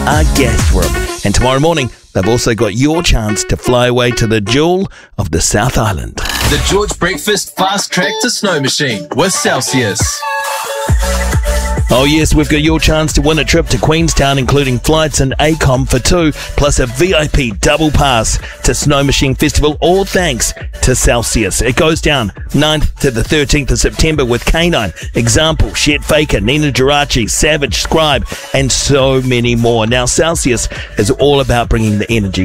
our guest room. And tomorrow morning, they've also got your chance to fly away to the jewel of the South Island. The George Breakfast Fast Track to Snow Machine with Celsius. Oh yes, we've got your chance to win a trip to Queenstown, including flights and ACOM for 2, plus a VIP double pass to Snow Machine Festival, all thanks to Celsius. It goes down 9th to the 13th of September with K9, Example, Shet Faker, Nina Geraci, Savage, Scribe, and so many more. Now, Celsius is all about bringing the energy